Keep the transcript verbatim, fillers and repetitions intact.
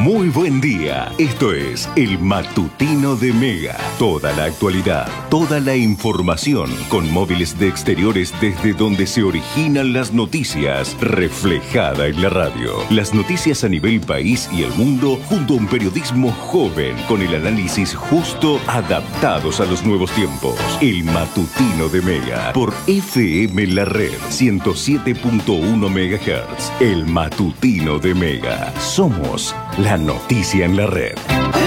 Muy buen día. Esto es El Matutino de Mega. Toda la actualidad, toda la información con móviles de exteriores desde donde se originan las noticias, reflejada en la radio. Las noticias a nivel país y el mundo junto a un periodismo joven con el análisis justo adaptados a los nuevos tiempos. El Matutino de Mega por F M La Red ciento siete punto uno megahertz. El Matutino de Mega. Somos la noticia en la red.